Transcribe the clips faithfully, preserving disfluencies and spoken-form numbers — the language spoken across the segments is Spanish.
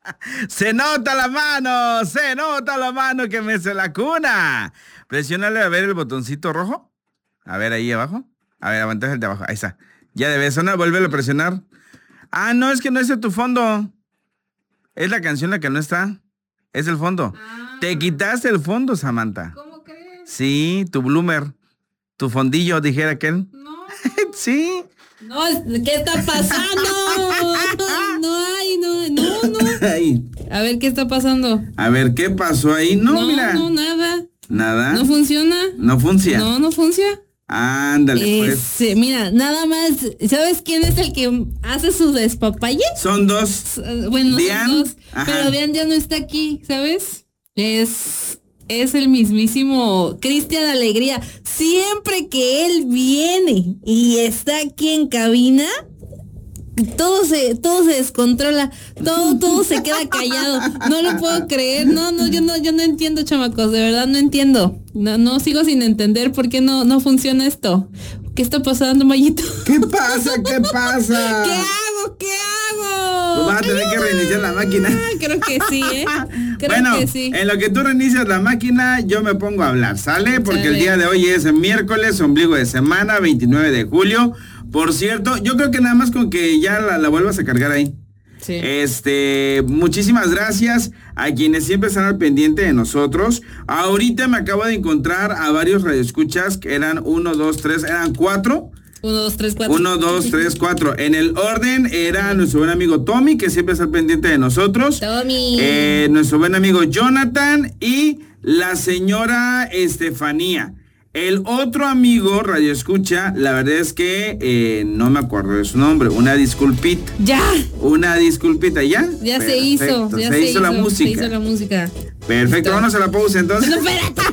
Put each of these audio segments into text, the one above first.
Se nota la mano, se nota la mano que me se la cuna. Presiónale a ver el botoncito rojo. A ver ahí abajo. A ver, aguanta el de abajo. Ahí está. Ya debe sonar, vuélvelo a presionar. Ah, no, es que no es de tu fondo. Es la canción la que no está. Es el fondo. Ah. Te quitaste el fondo, Samantha. ¿Cómo crees? Sí, tu bloomer. Tu fondillo, dijera aquel. No. Sí. No, ¿qué está pasando? No hay, no, no, no. Ay. A ver, ¿qué está pasando? A ver, ¿qué pasó ahí? No, no mira. No, nada. ¿Nada? ¿No funciona? ¿No funciona? No, no funciona. Ándale, pues. Ese, mira, nada más. ¿Sabes quién es el que hace su despapalle? Son dos. Bueno, Dian, son dos. ajá. Pero Dian ya no está aquí, ¿sabes? Es... Es el mismísimo Cristian Alegría. Siempre que él viene y está aquí en cabina, todo se, todo se descontrola, todo, todo se queda callado. No lo puedo creer. No, no, yo no, yo no entiendo, chamacos, de verdad no entiendo. No, no sigo sin entender por qué no, no funciona esto. ¿Qué está pasando, Mayito? ¿Qué pasa? ¿Qué pasa? ¿Qué hago? ¿Qué hago? Pues vas a tener que reiniciar la máquina. Creo que sí, ¿eh? Creo bueno, que sí. En lo que tú reinicias la máquina, yo me pongo a hablar, ¿sale? Porque ¿Sale? El día de hoy es miércoles, ombligo de semana, veintinueve de julio. Por cierto, yo creo que nada más con que ya la, la vuelvas a cargar ahí. Sí. Este, muchísimas gracias a quienes siempre están al pendiente de nosotros. Ahorita me acabo de encontrar a varios radioescuchas que eran uno, dos, tres, eran cuatro. Uno, dos, tres, cuatro. Uno, dos, tres, cuatro. En el orden era nuestro buen amigo Tommy, que siempre está al pendiente de nosotros. Tommy. Eh, nuestro buen amigo Jonathan y la señora Estefanía. El otro amigo Radio Escucha, la verdad es que eh, no me acuerdo de su nombre. Una disculpita. Ya. Una disculpita, ¿ya? Ya Perfecto. se hizo. Ya se, se hizo, hizo la música. Se hizo la música. Perfecto, ¿Listo? Vámonos a la pausa entonces. No, espérate.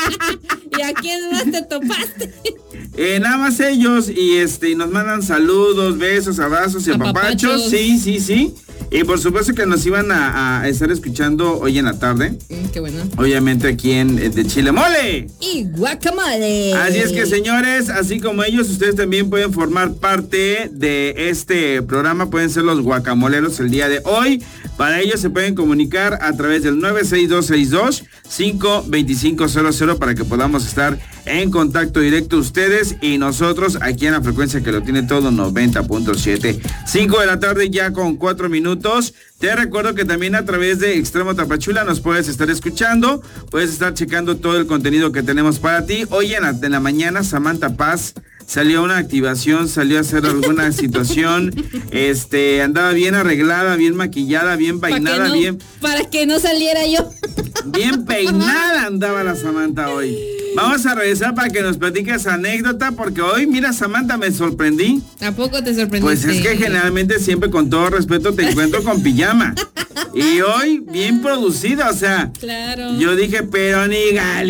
¿Y a quién más te topaste? Eh, nada más ellos y este nos mandan saludos, besos, abrazos y apapachos. Sí, sí, sí. Y por supuesto que nos iban a, a estar escuchando hoy en la tarde. Mm, qué bueno. Obviamente aquí en de Chile Mole. Y guacamole. Así es que, señores, así como ellos, ustedes también pueden formar parte de este programa. Pueden ser los guacamoleros el día de hoy. Para ellos se pueden comunicar a través del nueve seis dos seis dos cinco dos cinco cero cero para que podamos estar en contacto directo ustedes y nosotros aquí en la frecuencia que lo tiene todo noventa punto siete. cinco de la tarde ya con cuatro minutos. Te recuerdo que también a través de Extremo Tapachula nos puedes estar escuchando, puedes estar checando todo el contenido que tenemos para ti. Hoy en la, en la mañana Samantha Paz salió a una activación, salió a hacer alguna situación, este, andaba bien arreglada, bien maquillada, bien peinada, no, bien... Para que no saliera yo. Bien peinada andaba la Samantha hoy. Vamos a regresar para que nos platiques esa anécdota, porque hoy, mira, Samantha, me sorprendí. ¿A poco te sorprendiste? Pues es que generalmente siempre, con todo respeto, te encuentro con pijama. Y hoy, bien producida, o sea. Claro. Yo dije, pero ni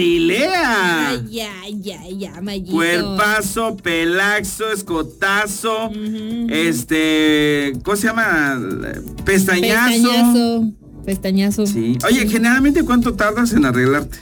Galilea. Ay, ya, ya, ya, Mayito. Cuerpazo, pelazo, escotazo, uh-huh. este, ¿cómo se llama? Pestañazo. Pestañazo. Pestañazo. Sí. Oye, generalmente, ¿cuánto tardas en arreglarte?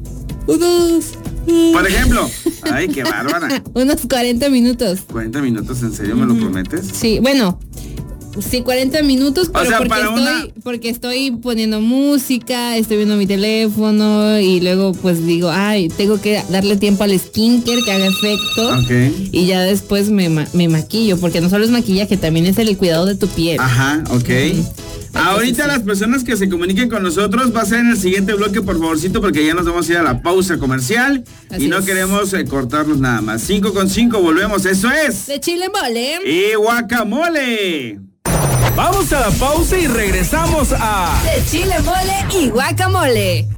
Unos... Por ejemplo, ay, qué bárbara. Unos cuarenta minutos. ¿cuarenta minutos? ¿En serio me lo prometes? Sí, bueno, sí, cuarenta minutos, pero o sea, porque, estoy, una... porque estoy poniendo música, estoy viendo mi teléfono y luego pues digo, ay, tengo que darle tiempo al skincare que haga efecto. Okay. Y ya después me, me maquillo, porque no solo es maquillaje, también es el cuidado de tu piel. Ajá, ok. Uh-huh. Ahorita las personas que se comuniquen con nosotros va a ser en el siguiente bloque, por favorcito, porque ya nos vamos a ir a la pausa comercial. Así y no es. queremos eh, cortarnos nada más. cinco con cinco, volvemos. Eso es de Chile Mole y guacamole. Vamos a la pausa y regresamos a de Chile Mole y guacamole.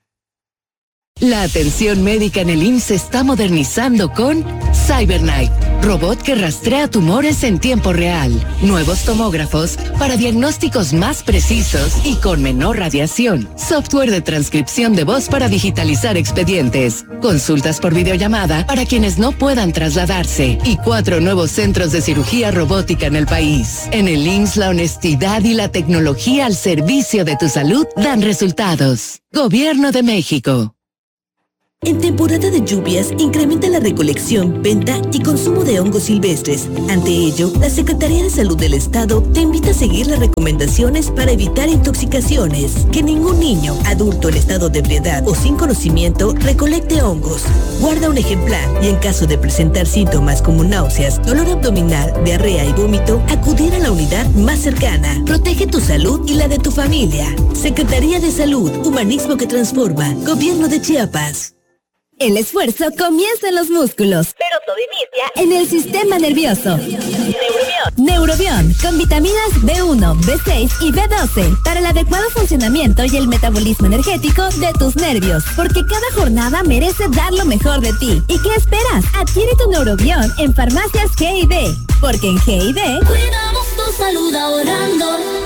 La atención médica en el I M S S se está modernizando con CyberKnife, robot que rastrea tumores en tiempo real. Nuevos tomógrafos para diagnósticos más precisos y con menor radiación. Software de transcripción de voz para digitalizar expedientes. Consultas por videollamada para quienes no puedan trasladarse. Y cuatro nuevos centros de cirugía robótica en el país. En el I M S S, la honestidad y la tecnología al servicio de tu salud dan resultados. Gobierno de México. En temporada de lluvias, incrementa la recolección, venta y consumo de hongos silvestres. Ante ello, la Secretaría de Salud del Estado te invita a seguir las recomendaciones para evitar intoxicaciones. Que ningún niño, adulto en estado de ebriedad o sin conocimiento recolecte hongos. Guarda un ejemplar y en caso de presentar síntomas como náuseas, dolor abdominal, diarrea y vómito, acudir a la unidad más cercana. Protege tu salud y la de tu familia. Secretaría de Salud, Humanismo que Transforma, Gobierno de Chiapas. El esfuerzo comienza en los músculos, pero todo inicia en el sistema nervioso. Neurobión. Neurobión, con vitaminas B uno, B seis y B doce, para el adecuado funcionamiento y el metabolismo energético de tus nervios, porque cada jornada merece dar lo mejor de ti. ¿Y qué esperas? Adquiere tu Neurobión en Farmacias G I D, porque en G I D cuidamos tu salud ahorrando.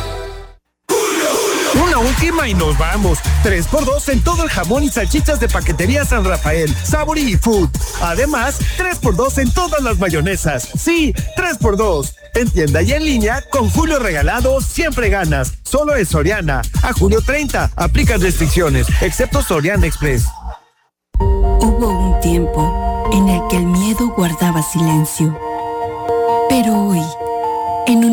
Una última y nos vamos. tres por dos en todo el jamón y salchichas de Paquetería San Rafael, Sabori y Food. Además, tres por dos en todas las mayonesas. Sí, tres por dos. En tienda y en línea, con Julio Regalado, siempre ganas. Solo en Soriana. A julio treinta. Aplican restricciones, excepto Soriana Express. Hubo un tiempo en el que el miedo guardaba silencio. Pero hoy, en un